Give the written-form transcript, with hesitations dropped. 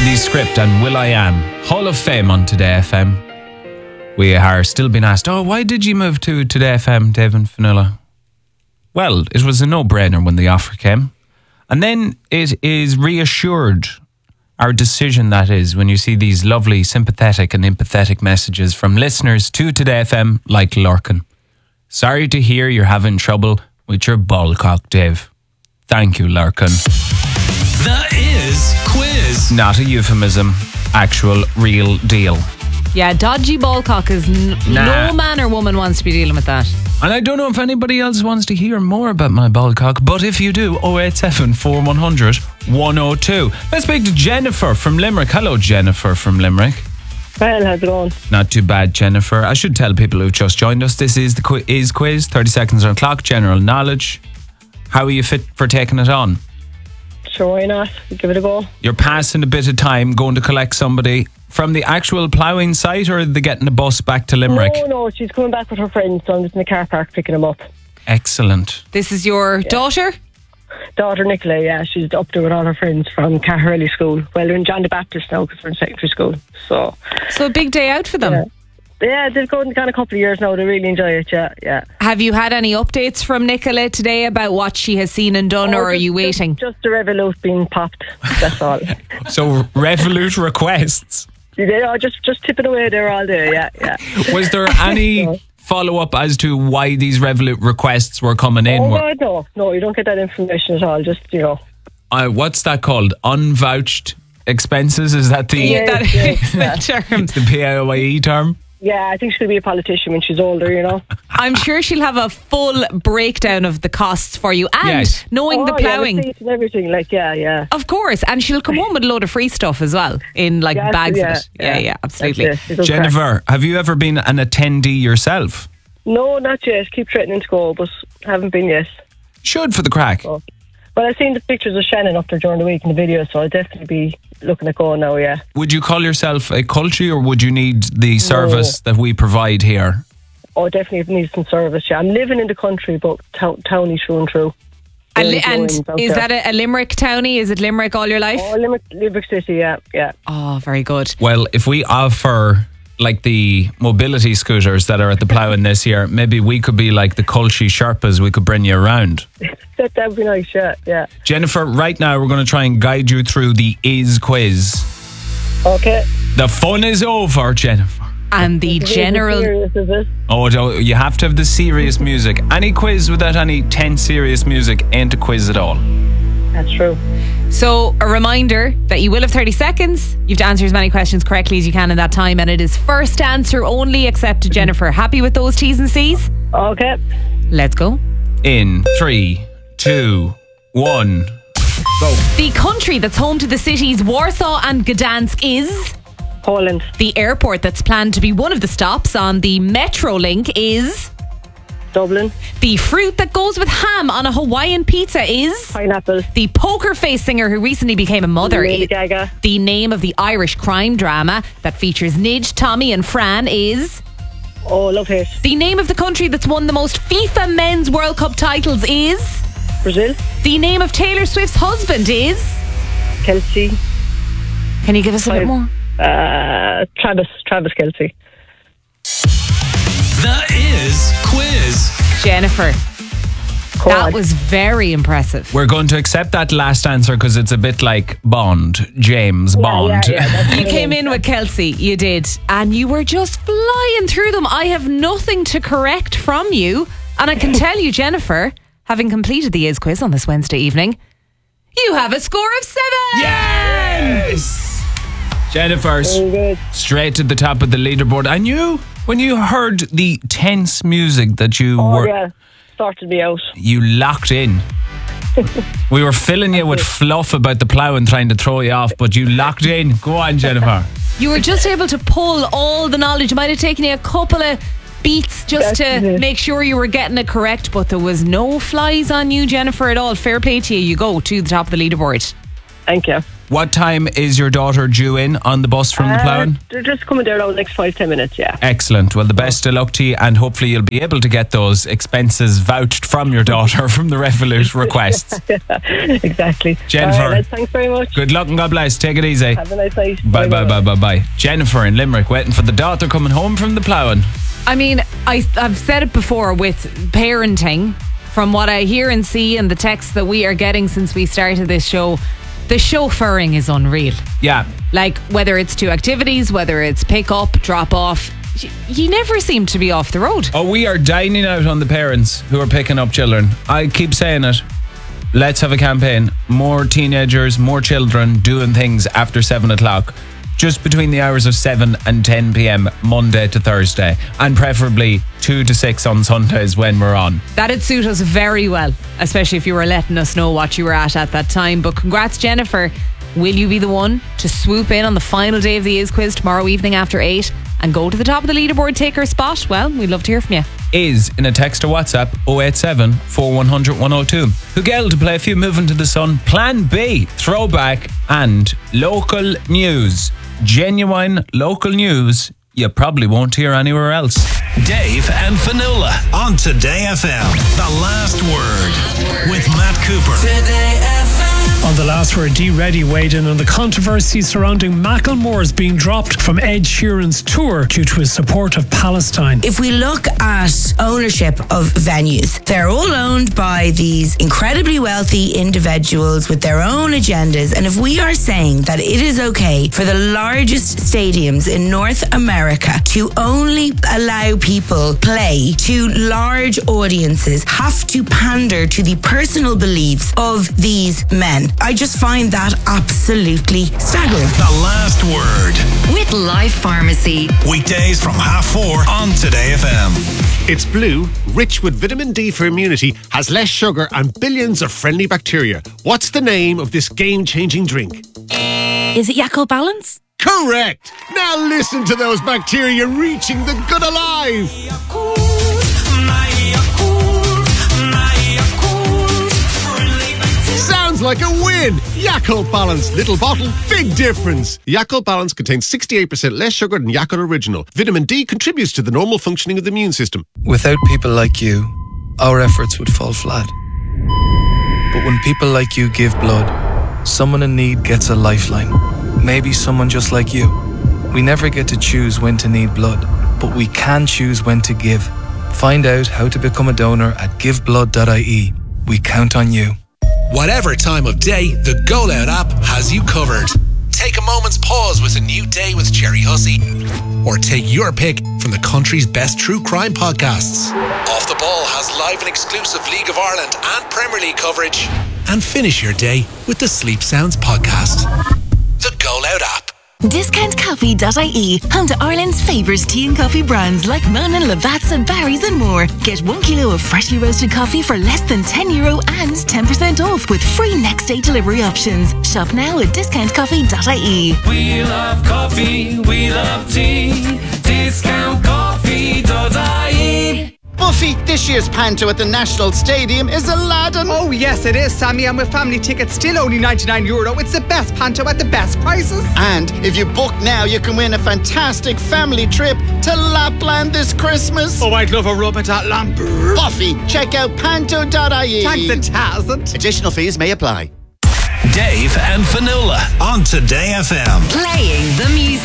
The Script and Will I Am. Hall of Fame on Today FM. We are still being asked, why did you move to Today FM, Dave and Fionnuala? Well, it was a no-brainer when the offer came. And then it is reassured, our decision that is, when you see these lovely sympathetic and empathetic messages from listeners to Today FM like Larkin. Sorry to hear you're having trouble with your ball cock, Dave. Thank you, Larkin. The Is Quiz. Not a euphemism. Actual, real deal. Yeah, dodgy ballcock is no man or woman wants to be dealing with that. And I don't know if anybody else wants to hear more about my ballcock, but if you do, 087 4100 102. Let's speak to Jennifer from Limerick. Hello, Jennifer from Limerick. Well, how's it going? Not too bad, Jennifer. I should tell people who've just joined us, this is the Is Quiz, 30 seconds on the clock, general knowledge. How are you fit for taking it on? Sure, why not? Give it a go. You're passing a bit of time going to collect somebody from the actual ploughing site, or are they getting a bus back to Limerick? No, she's coming back with her friends, so I'm just in the car park picking them up. Excellent. This is your daughter? Daughter Nicola, yeah, she's up there with all her friends from Caherley School. Well, they're in John the Baptist now because we're in secondary school. So a big day out for them. Yeah, they've gone a couple of years now. They really enjoy it, yeah. Have you had any updates from Nicola today about what she has seen and done, or are you waiting? Just the Revolut being popped, that's all. So, Revolut requests? Yeah, just tipping away there all day, yeah. Was there any follow-up as to why these Revolut requests were coming in? No, you don't get that information at all, just, what's that called? Unvouched expenses? Is that the... the term? It's the PAYE term? Yeah, I think she's going to be a politician when she's older, I'm sure she'll have a full breakdown of the costs for you. And knowing the ploughing. Yeah, and everything, yeah. Of course. And she'll come home with a load of free stuff as well, in bags of it. Yeah, absolutely. Jennifer, have you ever been an attendee yourself? No, not yet. Keep threatening to go, but haven't been yet. Should, for the crack. Well, I've seen the pictures of Shannon up there during the week in the video, so I'll definitely be looking at going now, yeah. Would you call yourself a culture, or would you need the service that we provide here? Oh, definitely need some service, yeah. I'm living in the country, but townie through and through. And is that a Limerick townie? Is it Limerick all your life? Oh, Limerick City, yeah. Oh, very good. Well, if we offer like the mobility scooters that are at the ploughing this year, maybe we could be like the Culshi Sherpas. We could bring you around. That would be nice, yeah. Jennifer, right now we're going to try and guide you through the Is Quiz. Okay. The fun is over, Jennifer. And the general... Serious, is it? Oh, you have to have the serious music. Any quiz without any tense serious music ain't a quiz at all. That's true. So, a reminder that you will have 30 seconds. You have to answer as many questions correctly as you can in that time, and it is first answer only accepted. Jennifer, happy with those T's and C's? Okay. Let's go. In 3, 2, 1, go. The country that's home to the cities Warsaw and Gdansk is... Poland. The airport that's planned to be one of the stops on the Metrolink is... Dublin. The fruit that goes with ham on a Hawaiian pizza is... Pineapple. The poker face singer who recently became a mother Lady Gaga. The name of the Irish crime drama that features Nidge, Tommy and Fran is... Oh, Love Hate. The name of the country that's won the most FIFA Men's World Cup titles is... Brazil. The name of Taylor Swift's husband is... Kelsey. Can you give us a bit more? Travis Kelsey. The Is Quiz. Jennifer, that was very impressive. We're going to accept that last answer because it's a bit like Bond, James Bond. Yeah, you came in with Kelsey, you did, and you were just flying through them. I have nothing to correct from you, and I can tell you, Jennifer, having completed the Is Quiz on this Wednesday evening, you have a score of 7. Yes! Jennifer, straight to the top of the leaderboard. I knew when you heard the tense music that you started me out. You locked in. We were filling you with fluff about the plough and trying to throw you off, but you locked in. Go on, Jennifer. You were just able to pull all the knowledge. It might have taken you a couple of beats just to make sure you were getting it correct, but there was no flies on you, Jennifer, at all. Fair play to you. You go to the top of the leaderboard. Thank you. What time is your daughter due in on the bus from the ploughing? They're just coming there around the next 5-10 minutes, yeah. Excellent. Well, the best of luck to you, and hopefully you'll be able to get those expenses vouched from your daughter from the Revolut requests. Exactly. Jennifer. All right, thanks very much. Good luck and God bless. Take it easy. Have a nice night. Bye. Jennifer in Limerick waiting for the daughter coming home from the ploughing. I mean, I've said it before with parenting. From what I hear and see and the texts that we are getting since we started this show, the chauffeuring is unreal. Yeah. Like, whether it's to activities, whether it's pick up, drop off, you never seem to be off the road. Oh, we are dining out on the parents who are picking up children. I keep saying it. Let's have a campaign. More teenagers, more children doing things after 7 o'clock. Just between the hours of 7 and 10 p.m. Monday to Thursday, and preferably 2 to 6 on Sundays when we're on. That'd suit us very well, especially if you were letting us know what you were at that time. But congrats, Jennifer. Will you be the one to swoop in on the final day of the Is Quiz tomorrow evening after 8 and go to the top of the leaderboard, take her spot? Well, we'd love to hear from you. Is in a text or WhatsApp 087 4100 102. Hugel to play a few Moving to the Sun. Plan B, throwback and local news. Genuine local news you probably won't hear anywhere else. Dave and Finola on Today FM. The Last Word with Matt Cooper. Today FM. On The Last Word, Dee Reddy weighed in on the controversy surrounding Macklemore's being dropped from Ed Sheeran's tour due to his support of Palestine. If we look at ownership of venues, they're all owned by these incredibly wealthy individuals with their own agendas. And if we are saying that it is okay for the largest stadiums in North America to only allow people play to large audiences, have to pander to the personal beliefs of these men, I just find that absolutely staggering. The Last Word with Life Pharmacy. Weekdays from 4:30 on Today FM. It's blue, rich with vitamin D for immunity, has less sugar and billions of friendly bacteria. What's the name of this game-changing drink? Is it Yakult Balance? Correct! Now listen to those bacteria reaching the good alive! Sounds like a win! Yakult Balance. Little bottle, big difference. Yakult Balance contains 68% less sugar than Yakult Original. Vitamin D contributes to the normal functioning of the immune system. Without people like you, our efforts would fall flat. But when people like you give blood, someone in need gets a lifeline. Maybe someone just like you. We never get to choose when to need blood, but we can choose when to give. Find out how to become a donor at giveblood.ie. We count on you. Whatever time of day, the Go Loud app has you covered. Take a moment's pause with a new day with Jerry Hussey. Or take your pick from the country's best true crime podcasts. Off the Ball has live and exclusive League of Ireland and Premier League coverage. And finish your day with the Sleep Sounds podcast. The Go Loud app. DiscountCoffee.ie, home to Ireland's favourite tea and coffee brands like Monin, Labatt's and Barry's and more. Get 1 kilo of freshly roasted coffee for less than €10 and 10% off with free next day delivery options. Shop now at DiscountCoffee.ie. We love coffee, we love tea. DiscountCoffee.ie. Buffy, this year's panto at the National Stadium is Aladdin. Oh yes it is, Sammy, and with family tickets still only €99. It's the best panto at the best prices. And if you book now, you can win a fantastic family trip to Lapland this Christmas. Oh, I'd love a rub at that lamp. Buffy, check out panto.ie. Thanks, it hasn't. Additional fees may apply. Dave and Finola on Today FM. Playing the music.